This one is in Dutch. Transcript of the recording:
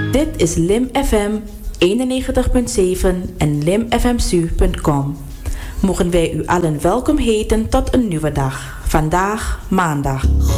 Dit is Lim FM 91.7 en limfmsu.com. Mogen wij u allen welkom heten tot een nieuwe dag. Vandaag maandag.